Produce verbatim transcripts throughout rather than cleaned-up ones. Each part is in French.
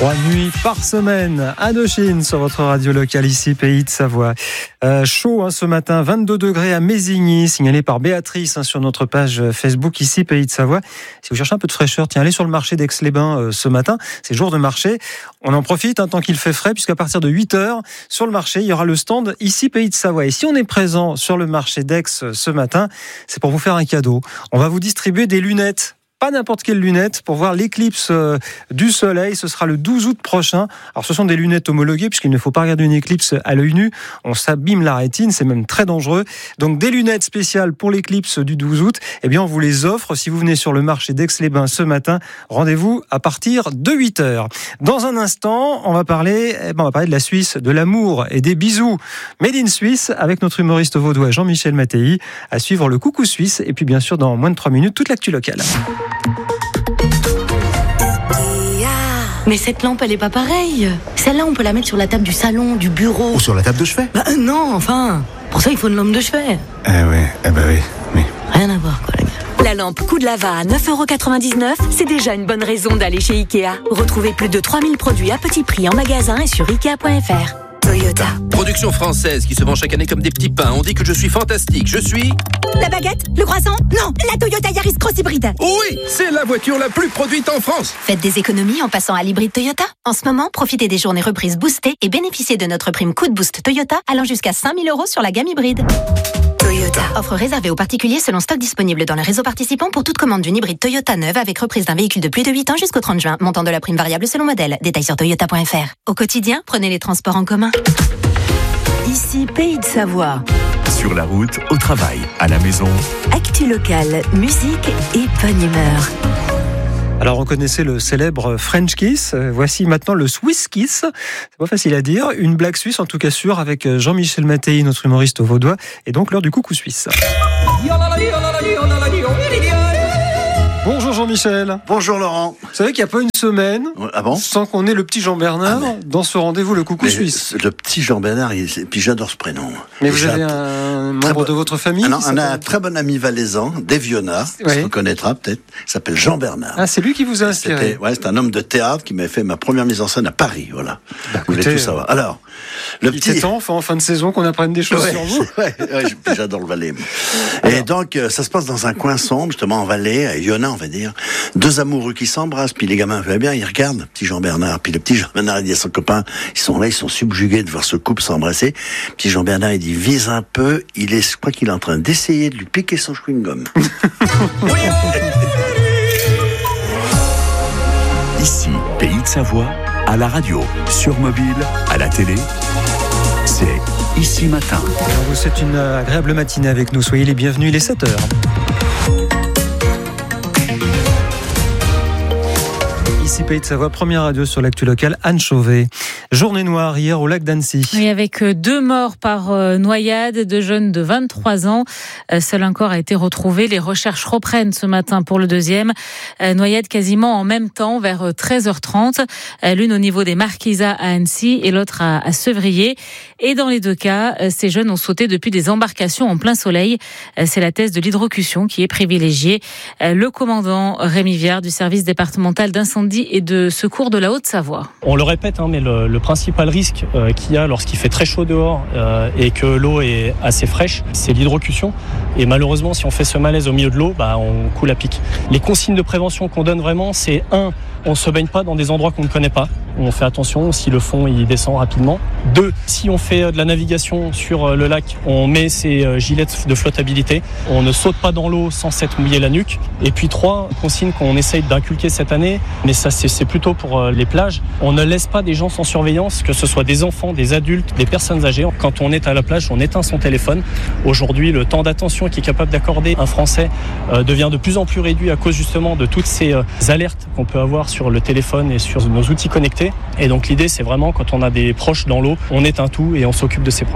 Trois nuits par semaine, Indochine sur votre radio locale ici, Pays de Savoie. Euh, chaud hein, ce matin, vingt-deux degrés à Mésigny, signalé par Béatrice hein, sur notre page Facebook ici, Pays de Savoie. Si vous cherchez un peu de fraîcheur, tiens, allez sur le marché d'Aix-les-Bains euh, ce matin, c'est jour de marché. On en profite hein, tant qu'il fait frais, puisqu'à partir de huit heures, sur le marché, il y aura le stand ici, Pays de Savoie. Et si on est présent sur le marché d'Aix euh, ce matin, c'est pour vous faire un cadeau. On va vous distribuer des lunettes. Pas n'importe quelle lunette pour voir l'éclipse euh, du soleil. Ce sera le douze août prochain. Alors ce sont des lunettes homologuées puisqu'il ne faut pas regarder une éclipse à l'œil nu. On s'abîme la rétine, c'est même très dangereux. Donc des lunettes spéciales pour l'éclipse du douze août. Eh bien on vous les offre si vous venez sur le marché d'Aix-les-Bains ce matin. Rendez-vous à partir de huit heures. Dans un instant, on va parler, eh ben, on va parler de la Suisse, de l'amour et des bisous. Made in Suisse avec notre humoriste vaudois Jean-Michel Mattei. À suivre le Coucou Suisse et puis bien sûr dans moins de trois minutes toute l'actu locale. Mais cette lampe, elle est pas pareille. Celle-là, on peut la mettre sur la table du salon, du bureau. Ou sur la table de chevet. Bah, euh, non, enfin. Pour ça, il faut une lampe de chevet. Eh ouais, eh ben oui, oui. Rien à voir, quoi, les gars. La lampe Coup de Lava à neuf euros quatre-vingt-dix-neuf, c'est déjà une bonne raison d'aller chez Ikea. Retrouvez plus de trois mille produits à petit prix en magasin et sur ikea point f r. Toyota. Production française qui se vend chaque année comme des petits pains. On dit que je suis fantastique. Je suis... La baguette? Le croissant? Non, la Toyota Yaris Cross Hybride. Oui, c'est la voiture la plus produite en France. Faites des économies en passant à l'hybride Toyota. En ce moment, profitez des journées reprises boostées et bénéficiez de notre prime Coup de Boost Toyota allant jusqu'à cinq mille euros sur la gamme hybride. Toyota. Offre réservée aux particuliers selon stock disponible dans le réseau participant pour toute commande d'une hybride Toyota neuve avec reprise d'un véhicule de plus de huit ans jusqu'au trente juin. Montant de la prime variable selon modèle. Détails sur toyota point f r. Au quotidien, prenez les transports en commun. Ici, Pays de Savoie. Sur la route, au travail, à la maison. Actu locale, musique et bonne humeur. Alors on connaissait le célèbre French Kiss, voici maintenant le Swiss Kiss, c'est pas facile à dire, une blague suisse en tout cas sûre avec Jean-Michel Mattei, notre humoriste vaudois, et donc l'heure du coucou suisse. Bonjour Jean-Michel. Bonjour Laurent. Vous savez qu'il n'y a pas une semaine ah bon sans qu'on ait le petit Jean-Bernard ah mais... dans ce rendez-vous le coucou mais suisse. Le petit Jean-Bernard, il... et puis j'adore ce prénom. Mais vous avez un membre de votre famille? Ah non, on a un très bon ami valaisan, d'Eviona, oui. On reconnaîtra peut-être, il s'appelle Jean-Bernard. Ah, c'est lui qui vous a inspiré? C'était, ouais, c'est un homme de théâtre qui m'a fait ma première mise en scène à Paris, voilà. Bah, vous voulez tout savoir. Alors, le il petit... était temps, enfin, en fin de saison, qu'on apprenne des choses ouais, sur vous. Ouais, ouais, j'adore le Valais. Alors. Et donc, ça se passe dans un coin sombre, justement en Valais, à Yona, on va dire. Deux amoureux qui s'embrassent, puis les gamins, va bien, ils regardent, petit Jean-Bernard, puis le petit Jean-Bernard, il dit à son copain, ils sont là, ils sont subjugués de voir ce couple s'embrasser. Petit Jean-Bernard, il dit, vise un peu, il est, je crois qu'il est en train d'essayer de lui piquer son chewing-gum. Ici, Pays de Savoie, à la radio, sur mobile, à la télé, c'est Ici Matin. On vous souhaite une agréable matinée avec nous, soyez les bienvenus, il est sept heures. Ici Pays de Savoie, première radio sur l'actu locale, Anne Chauvet. Journée noire hier au lac d'Annecy. Oui, avec deux morts par noyade, deux jeunes de vingt-trois ans. Seul un corps a été retrouvé. Les recherches reprennent ce matin pour le deuxième. Noyade quasiment en même temps, vers treize heures trente. L'une au niveau des Marquisas à Annecy et l'autre à Sevrier. Et dans les deux cas, ces jeunes ont sauté depuis des embarcations en plein soleil. C'est la thèse de l'hydrocution qui est privilégiée. Le commandant Rémi Viard du service départemental d'incendie et de secours de la Haute-Savoie. On le répète, hein, mais le, le principal risque euh, qu'il y a lorsqu'il fait très chaud dehors euh, et que l'eau est assez fraîche, c'est l'hydrocution. Et malheureusement, si on fait ce malaise au milieu de l'eau, bah, on coule à pic. Les consignes de prévention qu'on donne vraiment, c'est un, on ne se baigne pas dans des endroits qu'on ne connaît pas. On fait attention, si le fond il descend rapidement. Deux, si on fait de la navigation sur le lac, on met ses gilets de flottabilité. On ne saute pas dans l'eau sans s'être mouillé la nuque. Et puis trois, consigne qu'on essaye d'inculquer cette année, mais ça c'est, c'est plutôt pour les plages. On ne laisse pas des gens sans surveillance, que ce soit des enfants, des adultes, des personnes âgées. Quand on est à la plage, on éteint son téléphone. Aujourd'hui, le temps d'attention qui est capable d'accorder un Français euh, devient de plus en plus réduit à cause justement de toutes ces euh, alertes qu'on peut avoir sur le téléphone et sur nos outils connectés. Et donc l'idée, c'est vraiment quand on a des proches dans l'eau, on éteint tout et on s'occupe de ses proches.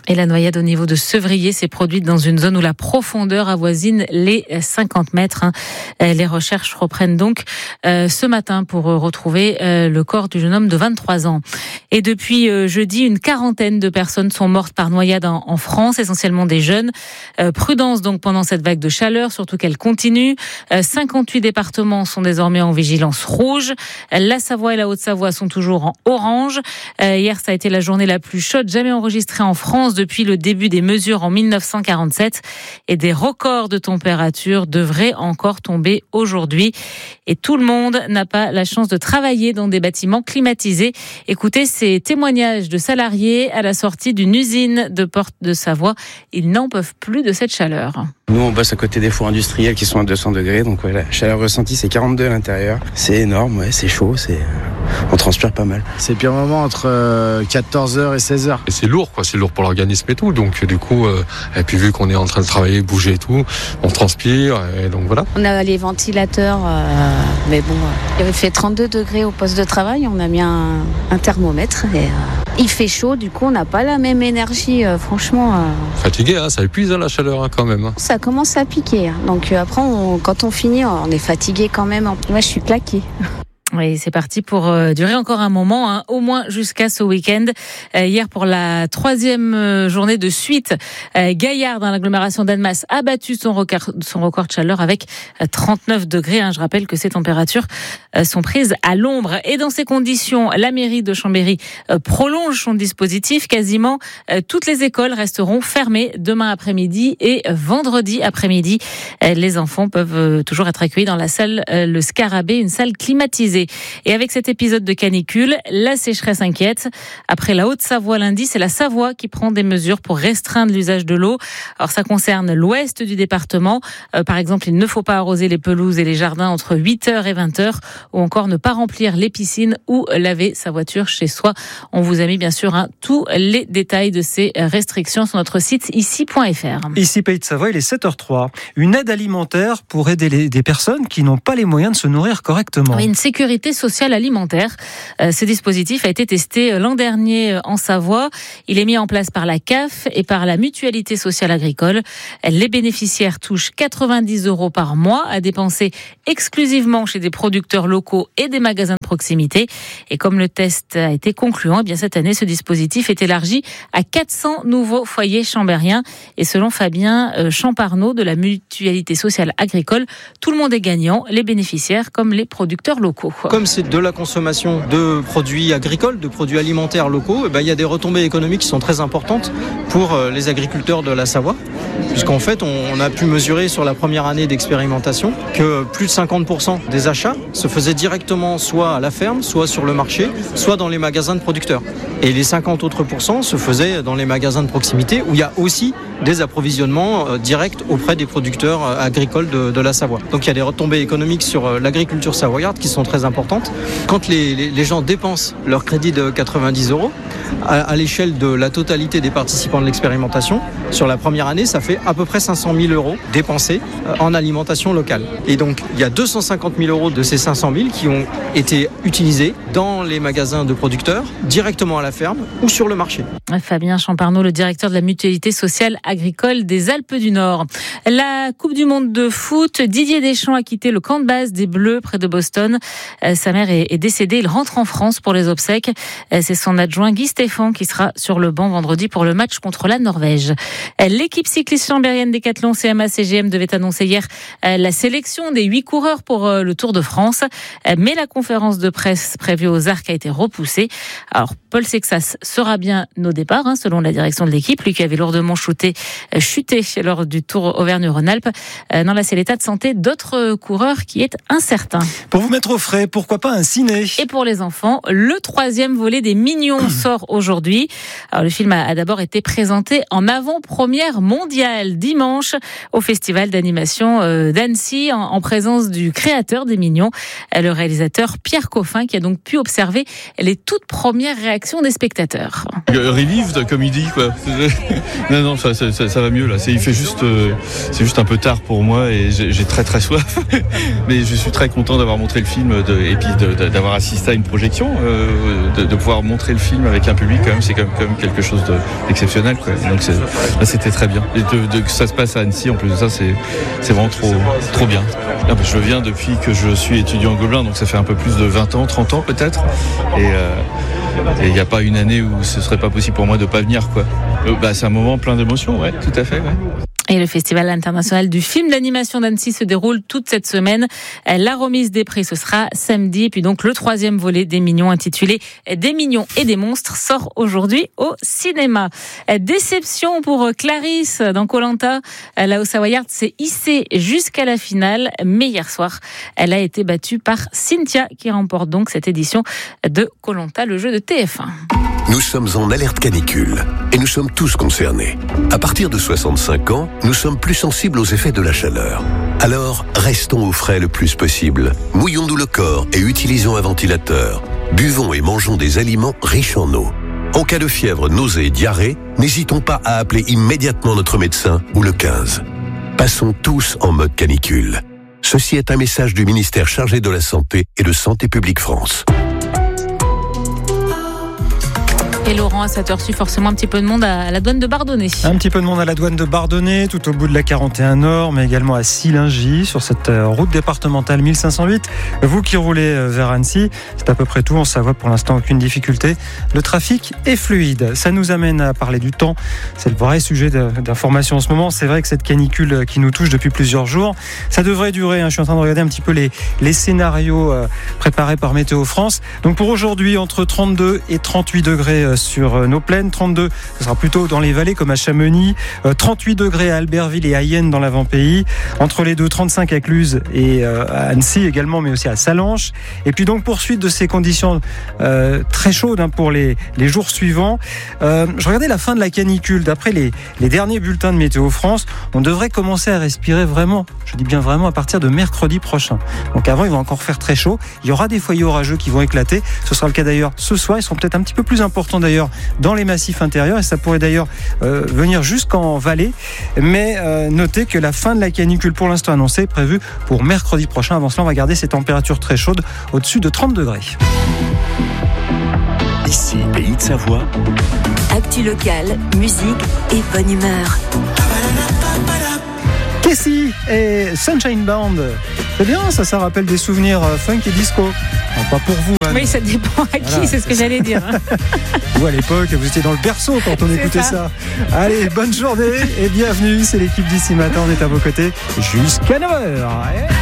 Et la noyade au niveau de Sevrier s'est produite dans une zone où la profondeur avoisine les cinquante mètres. Les recherches reprennent donc euh, ce matin pour retrouver euh, le corps du jeune homme de vingt-trois ans. Et depuis euh, jeudi, une quarantaine de personnes sont mortes par noyade en, en France, essentiellement des jeunes. Euh, prudence donc pendant cette vague de chaleur, surtout qu'elle continue. Euh, cinquante-huit départements sont désormais en vigilance rouge. La Savoie et la Haute-Savoie sont toujours en orange. Euh, hier, ça a été la journée la plus chaude jamais enregistrée en France depuis le début des mesures en mille neuf cent quarante-sept. Et des records de température devraient encore tomber aujourd'hui. Et tout le monde n'a pas la chance de travailler dans des bâtiments climatisés. Écoutez ces témoignages de salariés à la sortie d'une usine de Porte de Savoie. Ils n'en peuvent plus de cette chaleur. Nous, on bosse à côté des fours industriels qui sont à deux cents degrés. Donc, ouais, la chaleur ressentie, c'est quarante-deux à l'intérieur. C'est énorme, ouais, c'est chaud, c'est... on transpire pas mal. C'est le pire moment entre quatorze heures et seize heures. Et c'est lourd, quoi. C'est lourd pour l'organisme et tout. Donc, du coup, euh, et puis vu qu'on est en train de travailler, bouger et tout, on transpire. Et donc, voilà. On a les ventilateurs, euh, mais bon, euh, il avait fait trente-deux degrés au poste de travail. On a mis un, un thermomètre et euh, il fait chaud. Du coup, on n'a pas la même énergie, euh, franchement. Euh... Fatigué, hein, ça épuise hein, la chaleur hein, quand même. Hein. Ça commence à piquer. Hein. Donc euh, après, on, quand on finit, on est fatigué quand même. Moi, je suis claquée. Oui, c'est parti pour euh, durer encore un moment, hein, au moins jusqu'à ce week-end. Euh, hier, pour la troisième euh, journée de suite, euh, Gaillard, dans l'agglomération d'Annemasse, a battu son record, son record de chaleur avec euh, trente-neuf degrés. Hein. Je rappelle que ces températures euh, sont prises à l'ombre. Et dans ces conditions, la mairie de Chambéry euh, prolonge son dispositif. Quasiment euh, toutes les écoles resteront fermées demain après-midi et vendredi après-midi. Euh, les enfants peuvent euh, toujours être accueillis dans la salle euh, Le Scarabée, une salle climatisée. Et avec cet épisode de canicule, la sécheresse inquiète. Après la Haute-Savoie lundi, c'est la Savoie qui prend des mesures pour restreindre l'usage de l'eau. Alors ça concerne l'ouest du département. Euh, par exemple, il ne faut pas arroser les pelouses et les jardins entre huit heures et vingt heures, ou encore ne pas remplir les piscines ou laver sa voiture chez soi. On vous a mis bien sûr hein, tous les détails de ces restrictions sur notre site ici point f r. Ici Pays de Savoie, il est sept heures trois. Une aide alimentaire pour aider les, des personnes qui n'ont pas les moyens de se nourrir correctement. Oui, une sécurité sociale alimentaire. Euh, ce dispositif a été testé l'an dernier en Savoie. Il est mis en place par la C A F et par la Mutualité sociale agricole. Les bénéficiaires touchent quatre-vingt-dix euros par mois à dépenser exclusivement chez des producteurs locaux et des magasins de proximité. Et comme le test a été concluant, eh bien cette année, ce dispositif est élargi à quatre cents nouveaux foyers chambériens. Et selon Fabien Champarneau de la Mutualité sociale agricole, tout le monde est gagnant, les bénéficiaires comme les producteurs locaux. Comme c'est de la consommation de produits agricoles, de produits alimentaires locaux, eh ben, il y a des retombées économiques qui sont très importantes pour les agriculteurs de la Savoie. Puisqu'en fait, on a pu mesurer sur la première année d'expérimentation que plus de cinquante pour cent des achats se faisaient directement soit à la ferme, soit sur le marché, soit dans les magasins de producteurs. Et les cinquante autres pourcents se faisaient dans les magasins de proximité où il y a aussi des approvisionnements directs auprès des producteurs agricoles de, de la Savoie. Donc il y a des retombées économiques sur l'agriculture savoyarde qui sont très importantes. Quand les, les, les gens dépensent leur crédit de quatre-vingt-dix euros, à, à l'échelle de la totalité des participants de l'expérimentation, sur la première année, ça fait à peu près cinq cent mille euros dépensés en alimentation locale. Et donc il y a deux cent cinquante mille euros de ces cinq cent mille qui ont été utilisés dans les magasins de producteurs, directement à la ferme ou sur le marché. Fabien Champarneau, le directeur de la Mutualité sociale agricole des Alpes du Nord. La Coupe du monde de foot, Didier Deschamps a quitté le camp de base des Bleus près de Boston. Sa mère est décédée, il rentre en France pour les obsèques. C'est son adjoint Guy Stéphane qui sera sur le banc vendredi pour le match contre la Norvège. L'équipe cycliste chambérienne Décathlon C M A C G M devait annoncer hier la sélection des huit coureurs pour le Tour de France, mais la conférence de presse prévue aux Arcs a été repoussée. Alors Paul Sexas sera bien au départ, hein, selon la direction de l'équipe, lui qui avait lourdement chuté, chuté lors du Tour Auvergne-Rhône-Alpes. Non, là c'est l'état de santé d'autres coureurs qui est incertain. Pour vous mettre au frais, pourquoi pas un ciné ? Et pour les enfants, le troisième volet des Mignons sort aujourd'hui. Alors le film a, a d'abord été présenté en avant-première mondiale dimanche au festival d'animation euh, d'Annecy en, en présence du créateur des Mignons, le réalisateur Pierre Coffin, qui a donc pu observer les toutes premières réactions des spectateurs. Relieved, comme il dit, quoi. non, non, ça, ça, ça, ça va mieux là. C'est, il fait juste, euh, c'est juste un peu tard pour moi et j'ai, j'ai très très soif. Mais je suis très content d'avoir montré le film de, et puis de, de, d'avoir assisté à une projection, euh, de, de pouvoir montrer le film avec un public quand même, c'est quand même, quand même quelque chose de, d'exceptionnel, quoi. Donc c'est, là, c'était très bien. Et de, de, que ça se passe à Annecy, en plus de ça, c'est, c'est vraiment trop, trop bien. Là, je viens depuis que je suis étudiant en Gobelin, donc ça fait un peu plus de vingt ans, trente ans peut-être. Et euh, il n'y a pas une année où ce serait pas possible pour moi de pas venir, quoi. Euh, bah, c'est un moment plein d'émotions, ouais, tout à fait, ouais. Et le Festival international du film d'animation d'Annecy se déroule toute cette semaine. La remise des prix, ce sera samedi. Et puis donc, le troisième volet des Mignons, intitulé Des Mignons et des Monstres, sort aujourd'hui au cinéma. Déception pour Clarisse dans Koh-Lanta. La Haute-Savoyarde s'est hissée jusqu'à la finale. Mais hier soir, elle a été battue par Cynthia, qui remporte donc cette édition de Koh-Lanta, le jeu de T F un. Nous sommes en alerte canicule et nous sommes tous concernés. À partir de soixante-cinq ans, nous sommes plus sensibles aux effets de la chaleur. Alors, restons au frais le plus possible. Mouillons-nous le corps et utilisons un ventilateur. Buvons et mangeons des aliments riches en eau. En cas de fièvre, nausée et diarrhée, n'hésitons pas à appeler immédiatement notre médecin ou le quinze. Passons tous en mode canicule. Ceci est un message du ministère chargé de la Santé et de Santé publique France. Et Laurent, à cette heure-ci, forcément un petit peu de monde à la douane de Bardonnay. Un petit peu de monde à la douane de Bardonnay, tout au bout de la quarante et un Nord, mais également à Sillingy, sur cette route départementale mille cinq cent huit. Vous qui roulez vers Annecy, c'est à peu près tout. En Savoie, pour l'instant, aucune difficulté. Le trafic est fluide. Ça nous amène à parler du temps. C'est le vrai sujet d'information en ce moment. C'est vrai que cette canicule qui nous touche depuis plusieurs jours, ça devrait durer. Je suis en train de regarder un petit peu les, les scénarios préparés par Météo France. Donc pour aujourd'hui, entre trente-deux et trente-huit degrés sur nos plaines, trente-deux, ce sera plutôt dans les vallées comme à Chamonix, trente-huit degrés à Albertville et à Yenne dans l'avant-pays, entre les deux, trente-cinq à Cluse et à Annecy également, mais aussi à Sallanches. Et puis donc poursuite de ces conditions euh, très chaudes hein, pour les, les jours suivants. Euh, je regardais la fin de la canicule. D'après les, les derniers bulletins de Météo France, on devrait commencer à respirer vraiment, je dis bien vraiment, à partir de mercredi prochain. Donc avant, il va encore faire très chaud. Il y aura des foyers orageux qui vont éclater. Ce sera le cas d'ailleurs ce soir. Ils seront peut-être un petit peu plus importants d'ailleurs dans les massifs intérieurs et ça pourrait d'ailleurs euh, venir jusqu'en vallée. Mais euh, notez que la fin de la canicule pour l'instant annoncée est prévue pour mercredi prochain. Avant cela, on va garder ces températures très chaudes au-dessus de trente degrés. Ici, Pays de Savoie. Actu locale, musique et bonne humeur. Casey et Sunshine Band. C'est bien, ça, ça rappelle des souvenirs funk et disco. Non, pas pour vous, Anne. Oui, ça dépend à qui, voilà, c'est ce que j'allais dire. Vous, à l'époque, vous étiez dans le berceau quand on écoutait ça. Allez, bonne journée et bienvenue. C'est l'équipe d'ici matin. On est à vos côtés jusqu'à neuf heures.